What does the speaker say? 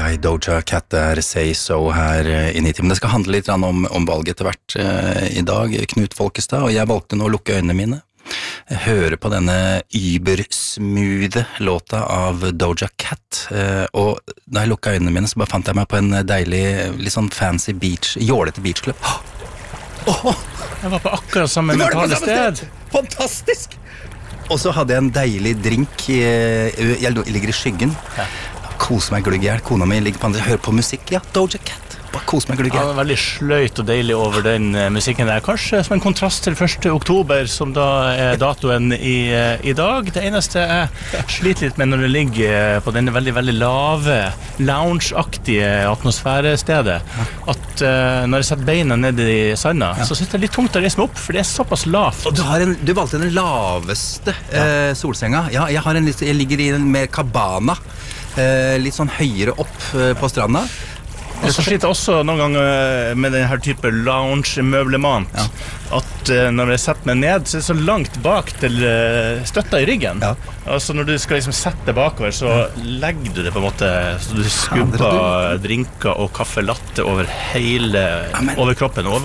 Ai, Doja Cat der, Say So her i Nitimen. Det skal handle litt om valget etter hvert i dag, Knut Folkestad, og jeg valgte nå å lukke øynene mine. Høre på denne ybersmoothe låta av Doja Cat, og da jeg lukket øynene mine så bare fant jeg meg på en deilig, litt sånn fancy beach, jålete beachclub. Jeg var på akkurat samme mentale sted. Fantastisk! Og så hadde jeg en deilig drink, jeg ligger i skyggen, kose meg glugg i hjel, kona mi ligger på andre, hører på musikk, ja, Doja Cat. Bare kose meg glugg i hjel. Ja, veldig sløyt og deilig over den musikken der. Kanskje som en kontrast til 1. oktober, som da er datoen i dag. Det eneste jeg sliter litt med når det ligger på denne veldig, veldig lave, lounge-aktige atmosfærestedet, at når jeg setter beina ned i sanda, så synes det litt tungt å reise meg opp, for det er såpass lavt. Og du valgte den laveste solsenga. Ja, jeg ligger i en mer cabana, litt sånn høyere opp på stranda. Og så sliter jeg også noen ganger med denne type lounge-møblement, at når jeg setter meg ned, så er det så langt bak til støtta i ryggen. Ja. Altså når du skal liksom sette deg bakover, så legger du det på en måte, så du skubber drinker og kaffe latte over hele, over kroppen, over